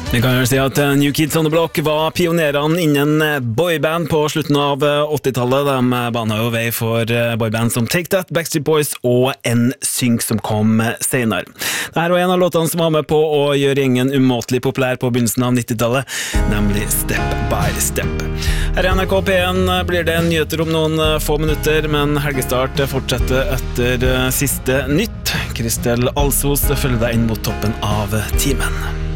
Vi kan jo si at New Kids on the Block var pionerene innen boyband på slutten av 80-tallet. De banet jo vei for boyband som Take That, Backstreet Boys og NSYNC som kom senere. Dette var en av låtene som var med på å gjøre gjengen umåtelig populær på begynnelsen av 90-tallet, nemlig Step by Step. Her i NRK P1 blir det nyheter om noen få minutter, men helgestart fortsetter etter siste nytt. Kristel Alsos følger deg inn mot toppen av timen.